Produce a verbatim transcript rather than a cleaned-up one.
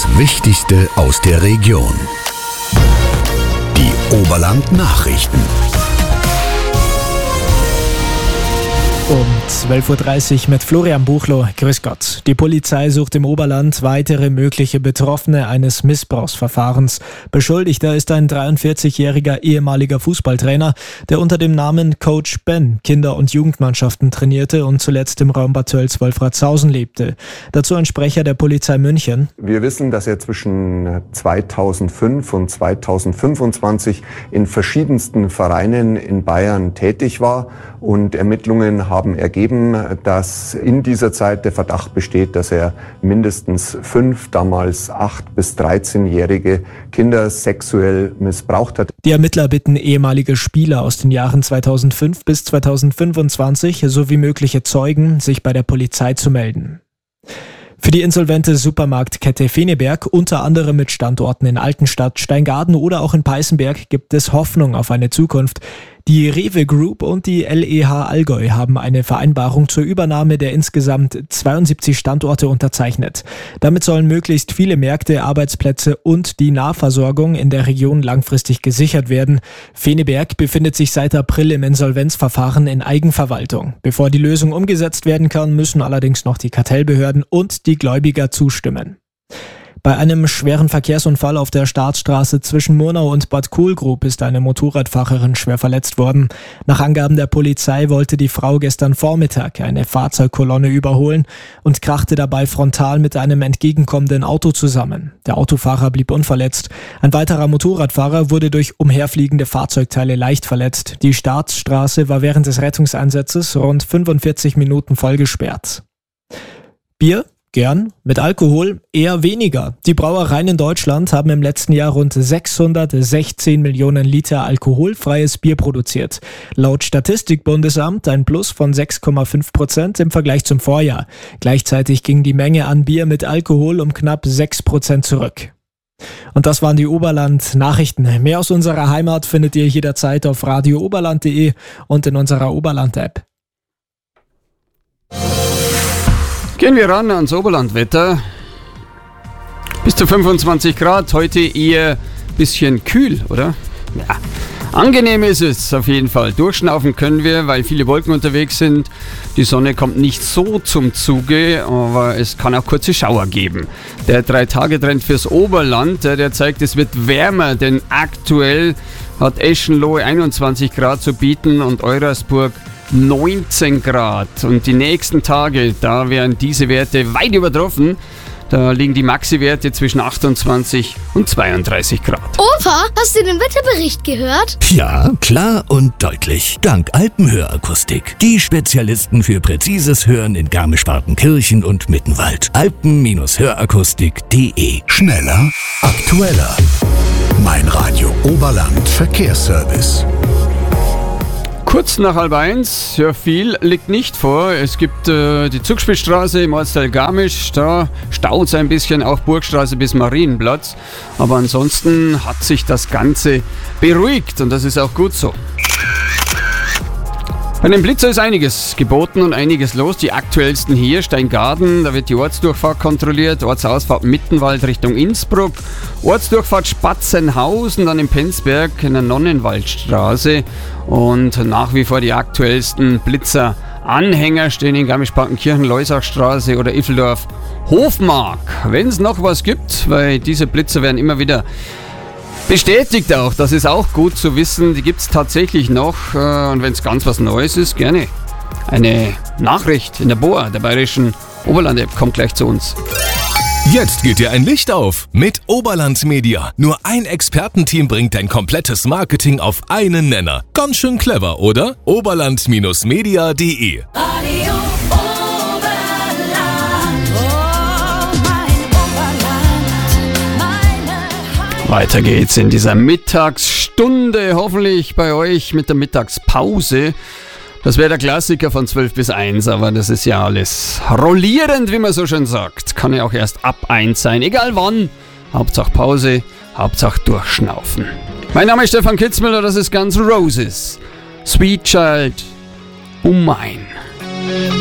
Das Wichtigste aus der Region. Die Oberland-Nachrichten. Um zwölf Uhr dreißig mit Florian Buchloh. Grüß Gott. Die Polizei sucht im Oberland weitere mögliche Betroffene eines Missbrauchsverfahrens. Beschuldigter ist ein dreiundvierzigjähriger ehemaliger Fußballtrainer, der unter dem Namen Coach Ben Kinder- und Jugendmannschaften trainierte und zuletzt im Raum Bad Tölz-Wolfratshausen lebte. Dazu ein Sprecher der Polizei München. Wir wissen, dass er zwischen zweitausendfünf und zweitausendfünfundzwanzig in verschiedensten Vereinen in Bayern tätig war, und Ermittlungen haben ergeben, dass in dieser Zeit der Verdacht besteht, dass er mindestens fünf, damals acht- bis dreizehnjährige Kinder sexuell missbraucht hat. Die Ermittler bitten ehemalige Spieler aus den Jahren zweitausendfünf bis zweitausendfünfundzwanzig sowie mögliche Zeugen, sich bei der Polizei zu melden. Für die insolvente Supermarktkette Feneberg, unter anderem mit Standorten in Altenstadt, Steingaden oder auch in Peißenberg, gibt es Hoffnung auf eine Zukunft. Die Rewe Group und die L E H Allgäu haben eine Vereinbarung zur Übernahme der insgesamt zweiundsiebzig Standorte unterzeichnet. Damit sollen möglichst viele Märkte, Arbeitsplätze und die Nahversorgung in der Region langfristig gesichert werden. Feneberg befindet sich seit April im Insolvenzverfahren in Eigenverwaltung. Bevor die Lösung umgesetzt werden kann, müssen allerdings noch die Kartellbehörden und die Gläubiger zustimmen. Bei einem schweren Verkehrsunfall auf der Staatsstraße zwischen Murnau und Bad Kohlgrub ist eine Motorradfahrerin schwer verletzt worden. Nach Angaben der Polizei wollte die Frau gestern Vormittag eine Fahrzeugkolonne überholen und krachte dabei frontal mit einem entgegenkommenden Auto zusammen. Der Autofahrer blieb unverletzt. Ein weiterer Motorradfahrer wurde durch umherfliegende Fahrzeugteile leicht verletzt. Die Staatsstraße war während des Rettungseinsatzes rund fünfundvierzig Minuten voll gesperrt. Bier? Gern, mit Alkohol eher weniger. Die Brauereien in Deutschland haben im letzten Jahr rund sechshundertsechzehn Millionen Liter alkoholfreies Bier produziert. Laut Statistikbundesamt ein Plus von sechs Komma fünf Prozent im Vergleich zum Vorjahr. Gleichzeitig ging die Menge an Bier mit Alkohol um knapp sechs Prozent zurück. Und das waren die Oberland-Nachrichten. Mehr aus unserer Heimat findet ihr jederzeit auf radio oberland punkt de und in unserer Oberland-App. Gehen wir ran ans Oberlandwetter. Bis zu fünfundzwanzig Grad, heute eher ein bisschen kühl, oder? Ja, angenehm ist es auf jeden Fall. Durchschnaufen können wir, weil viele Wolken unterwegs sind. Die Sonne kommt nicht so zum Zuge, aber es kann auch kurze Schauer geben. Der drei-Tage-Trend fürs Oberland, der zeigt, es wird wärmer, denn aktuell hat Eschenlohe einundzwanzig Grad zu bieten und Eurasburg neunzehn Grad. Und die nächsten Tage, da werden diese Werte weit übertroffen. Da liegen die Maxi-Werte zwischen achtundzwanzig und zweiunddreißig Grad. Opa, hast du den Wetterbericht gehört? Ja, klar und deutlich. Dank Alpenhörakustik. Die Spezialisten für präzises Hören in Garmisch-Partenkirchen und Mittenwald. alpen Hörakustik punkt de. Schneller, aktueller. Mein Radio Oberland Verkehrsservice. Kurz nach halb eins, ja, viel liegt nicht vor. Es gibt äh, die Zugspitzstraße im Ortsteil Garmisch, da staut es ein bisschen, auch Burgstraße bis Marienplatz. Aber ansonsten hat sich das Ganze beruhigt und das ist auch gut so. Bei dem Blitzer ist einiges geboten und einiges los. Die aktuellsten hier, Steingaden, da wird die Ortsdurchfahrt kontrolliert, Ortsausfahrt Mittenwald Richtung Innsbruck, Ortsdurchfahrt Spatzenhausen, dann in Penzberg in der Nonnenwaldstraße und nach wie vor die aktuellsten Blitzer-Anhänger stehen in Garmisch-Partenkirchen, Leusachstraße oder Iffeldorf Hofmark. Wenn es noch was gibt, weil diese Blitzer werden immer wieder bestätigt auch, das ist auch gut zu wissen, die gibt es tatsächlich noch und wenn es ganz was Neues ist, gerne eine Nachricht in der B O A, der Bayerischen Oberland-App, kommt gleich zu uns. Jetzt geht dir ein Licht auf mit Oberland Media. Nur ein Expertenteam bringt dein komplettes Marketing auf einen Nenner. Ganz schön clever, oder? oberland Media punkt de. Weiter geht's in dieser Mittagsstunde, hoffentlich bei euch mit der Mittagspause. Das wäre der Klassiker von zwölf bis eins, aber das ist ja alles rollierend, wie man so schön sagt. Kann ja auch erst ab eins sein, egal wann. Hauptsache Pause, Hauptsache durchschnaufen. Mein Name ist Stefan Kitzmüller, das ist Guns N' Roses. Sweet Child, oh mein.